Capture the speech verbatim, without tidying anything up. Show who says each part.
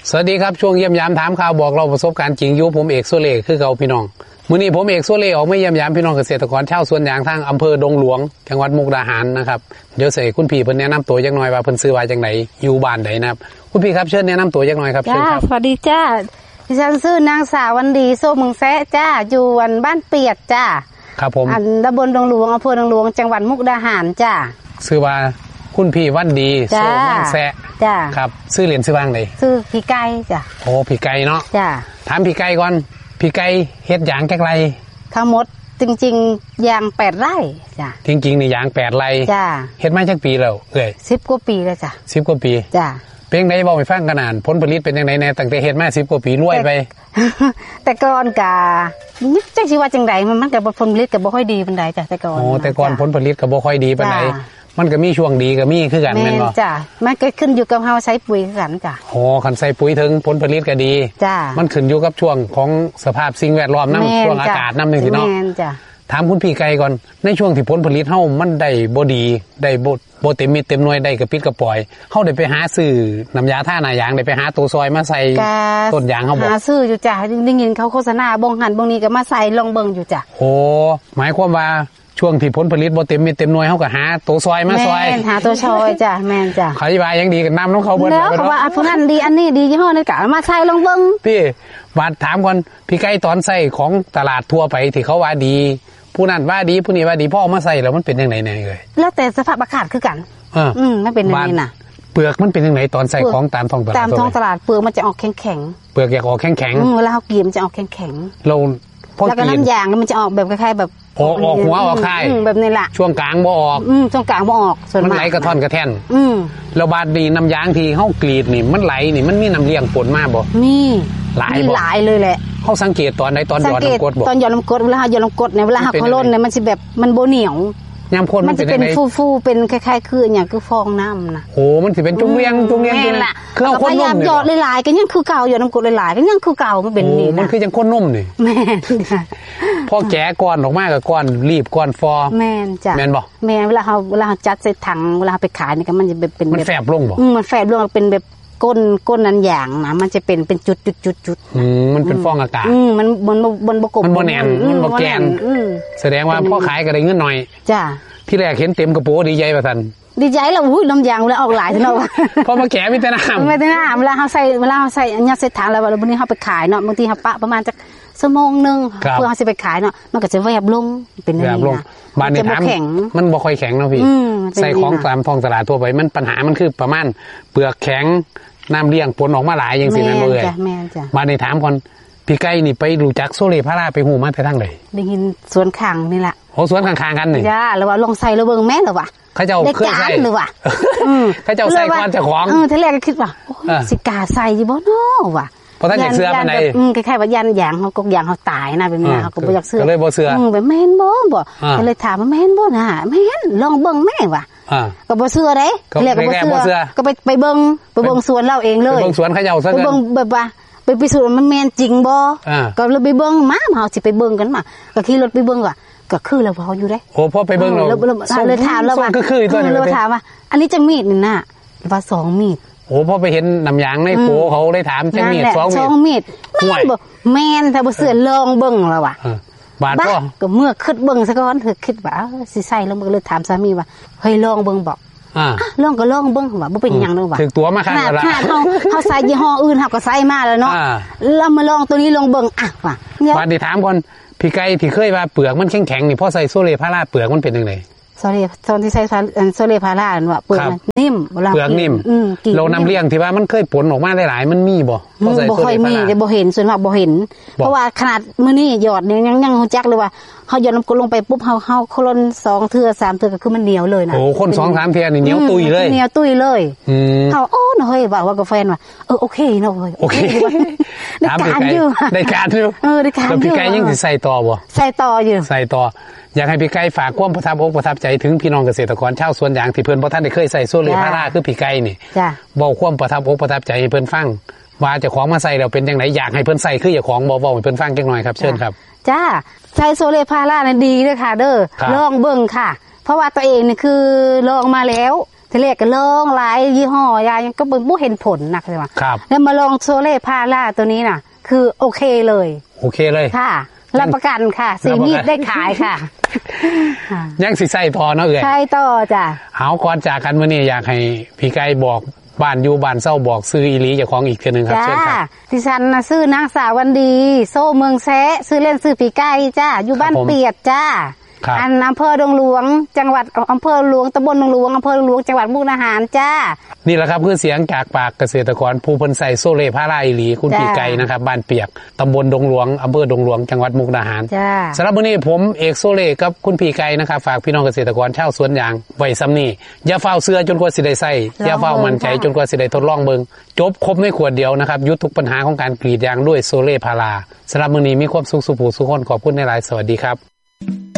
Speaker 1: สวัสดีครับช่วงเยี่ยมยามถามข่าวบอกเราประสบการณ์จริงอยู่ผมเอกโซเล่คือเก่าพี่น้องมื้อนี้ผมเอกโซเล่ออกมาเยี่ยมยามพี่น้องเกษตรกรชาวสวนยางทางอำเภอดงหลวงจังหวัดมุกดาหารนะครับเดี๋ยวเสกคุณพี่เพิ่นแนะนำตัวจักหน่อยว่าเพิ่นซื้อว่าจังไดอยู่บ้านใดนะครับคุณพี่ครับเชิญแนะนำตัวจักหน่อยครับเชิญครับ
Speaker 2: สวัสดีจ้าดิฉันชื่อนางสาววันดีโซมึงแซะจ้าอยู่วันบ้านเปียดจ้า
Speaker 1: ครับผม
Speaker 2: อันตำบลดงหลวงอำเภอดงหลวงจังหวัดมุกดาหารจ้า
Speaker 1: ชื่อว่าคุณพี่วันดีโซมึงแซะ
Speaker 2: จ้า
Speaker 1: ครับชื่อเล่นชื่อว่าจังได
Speaker 2: ชื่อพี่ไก่จ้า
Speaker 1: โอ้พี่ไก่เนาะ
Speaker 2: จ้า
Speaker 1: ถามพี่ไก่ก่อนพี่ไก่เฮ็ดยางจักไร
Speaker 2: ทั้งหมดจริงๆยางแปดไร่จ้า
Speaker 1: จริงๆนี่ยางแปดไร่จ้าเฮ็ดมาจักปีแล้วเอ้ย
Speaker 2: สิบกว่าปีแล้วจ้า
Speaker 1: สิบกว่าปี
Speaker 2: จ้า
Speaker 1: เป็นไงบอกให้ฟังกันนานผลผลิตเป็นยังไงแน่ตั้งแต่เฮ็ดมาสิบกว่าปีรวยไป
Speaker 2: แต่ก่อนกะจังสิว่าจังไดมันมันก็ผลผลิตก็บ่ค่อยดีปานใดจ้ะแต่ก่อน
Speaker 1: โอ้แต่ก่อนผลผลิตก็บ่ค่อยดีปานใดมันก็มีช่วงดีก็มีคือกันแม่นบ่
Speaker 2: จ้ะมันก็ขึ้นอยู่กับเฮาใช้ปุ๋ยคือกันจ้ะ
Speaker 1: โอ้คันใส่ปุ๋ยถึงผลผลิตก็ดี
Speaker 2: จ้ะ
Speaker 1: มันขึ้นอยู่กับช่วงของสภาพสิ่งแวดล้อมนำช่วงอากาศนำจังซี่เนาะ
Speaker 2: แม่นจ้ะ
Speaker 1: ถามคุณพี่ไก่ก่อนในช่วงที่ผลผลิตเฮามันได้บ่ดีได้บ่บ่เต็มเม็ดเต็มหน่วยได้กระปิดกระปล่อยเฮาได้ไปหาซื้อน้ำยาท่าหน้ายางได้ไปหาตัวซอยมาใส่ต้นยางเฮาบ่
Speaker 2: หาซื้ออยู่จ้ะได้ยินเขาโฆษณาบ่งหันบ่งนี้ก็มาใส่ลองเบิ่งอยู่จ้ะ
Speaker 1: โอ้หมายความว่าช่วงที่ผลผลิตบ่เต็มเม็ดเต็มหน่วยเฮาก็หาตัวซอยมาซอย
Speaker 2: แม่นหาตัวซอยจ้ะแม่นจ้ะ
Speaker 1: เขาสิว่ายังดีกับน้ำของเขาเบิด
Speaker 2: แล้วเขาว่าอันนั้นดีอันนี้ดียี่ห้อนี้ก็มาใส่ลองเบิ่ง
Speaker 1: พี่บาดถามก่อนพี่ไก่ตอนใส่ของตลาดทั่วไปที่เขาว่าดีผู้นั้นว่าดีผู้นี้ว่าดีพ่อเอามาใส่แล้วมันเป็นจังได๋แน่เอ่ย
Speaker 2: แล้วแต่สภาพอากาศคือกันอืมมันเป็นอย่างนี้น่ะ
Speaker 1: เปลือกมันเป็นจังได๋ตอนใส่ของตามท้องตลาด
Speaker 2: ตามท้องตลาดเปลือกมันจะออกแข็ง
Speaker 1: ๆเปลือกอยากออกแข็ง
Speaker 2: ๆอืมเวลาเฮากินมันจะออกแข็ง
Speaker 1: ๆเราพอกิน
Speaker 2: แล้วก็น้ำยางมันจะออกแบบคล้ายๆแบบ
Speaker 1: ออกออกหัวออกท้าย
Speaker 2: แบบนี้ล่ะ
Speaker 1: ช่วงกลางบ่ออก
Speaker 2: อืมช่วงกลางบ่ออกส่วนมาก
Speaker 1: มันไหลกระท่อนกระแท่น
Speaker 2: อืม
Speaker 1: แล้วบาดนี้น้ำยางที่เฮากรีดนี่มันไหลนี่มันมีน้ำเลี้ยงปนมาบ่
Speaker 2: มี
Speaker 1: หลายบ่
Speaker 2: หลายเลยแหละ
Speaker 1: เฮาสังเกตตอนใดตอนหยอดน้ำกรดบ่
Speaker 2: ตอนหยอดน้ำกรดเวลาหยอดน้ำกรดเนี่ยเวลาเขาล้นเนี่ยมันสิแบบมันบ่เหนียวย
Speaker 1: ามคน
Speaker 2: มันจะเป็นฟูๆเป็นคล้ายๆคืออย่างคือฟองน้ำนะ
Speaker 1: โอ้มันสิเป็นจุงเวียงจุงเวียง
Speaker 2: นี่แหละคือเอาคนพยายามหยอดหลายๆก็ยังคือเก่าหยอดน้ำกรดหลายๆก็ยังคือเก่ามันเป็นนี่
Speaker 1: มันคือจังคนนุ่มนี่
Speaker 2: แม่น
Speaker 1: พอแกะก้อนออกมาก็ก้อนรีบก้อนฟอ
Speaker 2: แม่นจ้ะ
Speaker 1: แม่นบ่
Speaker 2: แม่นเวลาเฮาเวลาเฮาจัดใส่ถังเวลาไปขายนี่ก็มันจะเป็น
Speaker 1: มันแฟบลงบ่
Speaker 2: อืมมันแฟบลงเป็นแบบก้นก้นนั้นอย่างนะมันจะเป็นเป็นจุดๆๆๆ
Speaker 1: อืมมันเป็นฟองอากาศ
Speaker 2: อืมมันมันมันบ่กบ
Speaker 1: มันบ่แน่นมันบ่แกนแสดงว่าพ่อขายก็ได้เงินหน่อย
Speaker 2: จ้ะ
Speaker 1: ที่แรกเห็นเต็มกระโปรงดีใจว่าซั่น
Speaker 2: ดีใจแล้วอุ้ยน้ำยางเลยออกหลายเท่านั้น
Speaker 1: พอมาแกะมีแต่น้ำ
Speaker 2: มีแต่น้ำเวลาเฮาใส่เวลาเฮาใส่ยัดใส่ถังแล้วบางทีเฮาไปขายเนาะบางทีเฮาปะประมาณจักชั่วโมงนึงเพื่อเฮาสิไปขายเนาะมันก็จะแวบลงเป็นอย่างนี้นะ
Speaker 1: บ้านนี้ถามมันบ่ค่อยแข็งเนาะพี่ใส่ของตามท้องตลาดทั่วไปมันปัญหามันคือประมาณเปลือกแข็งน้ำเลี้ยงปนออกมาหลายจังซี่นั่นบ่เอ่ย
Speaker 2: แม่นจ้ะ
Speaker 1: บ้านนี้ถามก่อนพี่ไก่นี่ไปรู้จักโซเล่พาราไปฮู้มาแต่ทางใด
Speaker 2: ได้ยินสวนข้างนี่ล่ะ
Speaker 1: โอ้สวนข้างๆกันนี่
Speaker 2: จ้าแล้วว่าลองใส่แล้วเบิ่งแม่นแล้วว่ะ
Speaker 1: เขาเจ้าเคยใส่
Speaker 2: หรือว่ะ
Speaker 1: อืมเขาเจ้าใส่ก่อนเจ้าของ
Speaker 2: เออทีแรกก็คิดว่าสิกล้าใส่อยู่บ่เนาะว่ะ
Speaker 1: เพราะท่านอยากเสื้อปานใด
Speaker 2: อืมคล้ายๆว่ายันยางเฮากกยางเฮาตายนะแบบนี้เฮาก็บ่อยากเสื้อ
Speaker 1: ก็เลยบ่เสื้อ
Speaker 2: อืมแบบแม่นบ่บ่ก็เลยถามว่าแม่นบ่น่ะแม่นลองเบิ่งแม่ว่ะ
Speaker 1: อ่า
Speaker 2: ก็บ่เสื้อเด้ทีแรกก็บ่เสื้อก็ไปไปเบิ่งไปเบิ่งสวนเราเองเลย
Speaker 1: ไปเบิ่งสวนเขาเจ้าซะ
Speaker 2: ไปเบิ่งแบบว่าไปพิสูจน์ว่ามันแม่นจริงบ่ก็เลยไปเบิ่งมาเฮาสิไปเบิ่งกันมาก็ขี่รถไปเบิ่งว่าก็คือแล้วพออยู่ได้
Speaker 1: โอ้พอไปเบิ่งเรา
Speaker 2: เลยถามแล้วว่า
Speaker 1: ก็คือตัวนี้
Speaker 2: เลยถามว่าอันนี้จังมีดนี่น่ะว่าสองมีด
Speaker 1: โอ้พอไปเห็นน้ำยางในโปเขาได้ถามจังมีดสองมีด
Speaker 2: สองมีดแม่นบ่แม่นถ้าบ่เชื่อลองเบิ่งแล้วว่ะ
Speaker 1: บาดบ่
Speaker 2: ก็เมื่อคิดเบิ่งซะก่อนคือคิดว่าสิใส่ลงบ่เลยถามสามีว่าเฮ้ยลองเบิ่งบ่อ่าลองก็ลองเบิ่งว่าบ่เป็นหยังดอกว่า
Speaker 1: ถึงตัวมาคั่นแล้วล่ะ
Speaker 2: ถ้าเฮาเฮาใส่ยี่ห้ออื่นเฮาก็ใส่มาแล้วเนาะแล้วมาลองตัวนี้ลองเบิ่งอ่ะว่า
Speaker 1: บาดนี่ถามก่อนพี่ไก่ที่เคยว่าเปลือกมันแข็งๆนี่พอใส่โซเล่พาราเปลือกมันเป็นจังได๋
Speaker 2: โซเล่ตอนที่ใส่โซเล่พาราว่าเปลือกนิ่ม
Speaker 1: เปลือกนิ่มเรานำเลี้ยงที่ว่ามันเคยผลออกมาหลายๆมันมีบ่
Speaker 2: พอใส่โซเล่พาราบ่ค่อยมีจะบ่เห็นส่วนมากบ่เห็นเพราะว่าขนาดมื้อนี้หยอดเนี่ยยังยังฮู้จักเลยว่าเฮาหยอดน้ำกรดลงไปปุ๊บเฮาเฮาคนสองเทื่อสามเทื่อก็คือมันเหนียวเลยนะ
Speaker 1: โอ้คนสองสามเทื่อนี่เหนียวตุ้ยเลย
Speaker 2: เหนียวตุ้ยเลยอืมเฮาโอ้เฮ้ยว่าว่ากับแฟนว่าเออโอเคเนาะเฮ้ย
Speaker 1: โอเค
Speaker 2: ได้การอยู่
Speaker 1: ได้การอยู่
Speaker 2: เออได้การอยู่
Speaker 1: แล้วพี่ไก่ยังสิใส่ต่อบ่
Speaker 2: ใส่ต่ออยู่
Speaker 1: ใส่ต่ออยากให้พี่ไก่ฝากความประทับอกประทับใจถึงพี่น้องเกษตรกรชาวสวนยางที่เพิ่นบ่ทันได้เคยใส่โซเล่พาราคือพี่ไก่นี่
Speaker 2: จ้ะ
Speaker 1: เว้าความประทับอกประทับใจให้เพิ่นฟังว่าเจ้าของมาใส่แล้วเป็นจังได๋อยากให้เพิ่นใส่คือเจ้าของบ่เว้าให้เพิ่นฟังจักหน่อยครับเชิญครับ
Speaker 2: จ้าใช้โซเล่พารานี่ดีเด้อค่ะเด้อลองเบิ่งค่ะเพราะว่าตัวเองนี่คือลองมาแล้วทีแรกก็ลองหลายยี่ห้อยายังก็บ่เห็นผลนักเลยว่า
Speaker 1: ครับ
Speaker 2: แล้วมาลองโซเล่พาร่าตัวนี้น่ะ คือโอเคเลย
Speaker 1: โอเคเลย
Speaker 2: ค่ะรับประกันค่ะสีมีดได้ขายค่ะ
Speaker 1: ยังสิใส่ต่อเนาะเอ่ย
Speaker 2: ใช่ต่อจ้ะ
Speaker 1: เอาก่อนจากกันมื้อนี้อยากให้พี่ไก่บอกบ้านอยู่บ้านเศร้าบอกซื้ออีหลีเจ้าของอีกเทื่อนึงครับ
Speaker 2: จ้า
Speaker 1: เชิญครับ
Speaker 2: ดิฉันนะซื้อนางสาววันดี โซ่เมืองแซะซื้อเล่นซื้อปีไก่จ้าอยู่บ้าน
Speaker 1: ครับผม
Speaker 2: เปียดจ้า
Speaker 1: ครับ
Speaker 2: อันอำเภอดงหลวง จังหวัดอำเภอหลวงตำบลดงหลวงอำเภอดงหลวงจังหวัดมุกดาหารจ้า
Speaker 1: นี่แหละครับคือเสียงจากปากเกษตรกรผู้เพิ่นใส่โซเล่พาราอีหลีคุณ
Speaker 2: จ้า
Speaker 1: พี่ไก่นะครับบ้านเปียกตำบลดงหลวงอำเภอดงหลวงจังหวัดมุกดาหาร
Speaker 2: จ้า
Speaker 1: สำหรับวันนี้ผมเอกโซเล่กับคุณพี่ไก่นะครับฝากพี่น้องเกษตรกรชาวสวนยางไว้ซ้ำนี่อย่าเฝ้าเสื้อจนกว่าสิได้ใส่อย่าเฝ้ามั่นใจจนกว่าสิได้ทดลองเบิ่งจบครบในขวดเดียวนะครับยุดทุกปัญหาของการกรีดยางด้วยโซเล่พาราสำหรับมื้อนี้มีความสุขสุขผู้สุขคนขอบคุณในหลายๆสวัสดีครับ